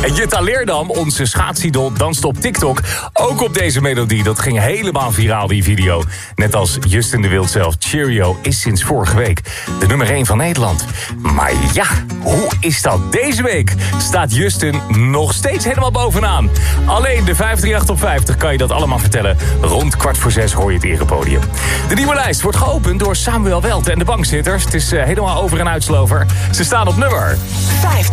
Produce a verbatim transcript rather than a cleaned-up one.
En Jutta Leerdam, onze schaatsidol, danste op TikTok ook op deze melodie. Dat ging helemaal viraal, die video. Net als Justin de Wild zelf. Cheerio is sinds vorige week de nummer één van Nederland. Maar ja, hoe is dat? Deze week staat Justin nog steeds helemaal bovenaan. Alleen de vijf drie acht op vijftig kan je dat allemaal vertellen. Rond kwart voor zes hoor je het erepodium. De nieuwe lijst wordt geopend door Samuel Welt en de bankzitters. Het is uh, helemaal over en uitslover. Ze staan op nummer vijftien.